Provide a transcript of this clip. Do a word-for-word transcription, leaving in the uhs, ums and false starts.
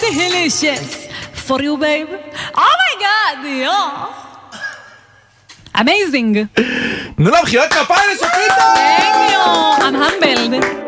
delicious for you, babe. Oh my God, yeah. Amazing. תנו לה מחיאות כפיים לשפיטה. Thank you. I'm humbled.